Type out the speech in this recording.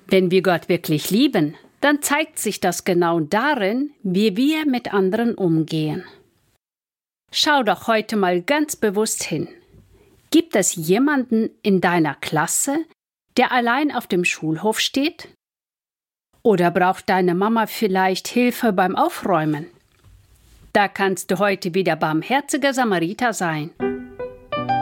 Wenn wir Gott wirklich lieben, dann zeigt sich das genau darin, wie wir mit anderen umgehen. Schau doch heute mal ganz bewusst hin. Gibt es jemanden in deiner Klasse, der allein auf dem Schulhof steht? Oder braucht deine Mama vielleicht Hilfe beim Aufräumen? Da kannst du heute wieder barmherziger Samariter sein.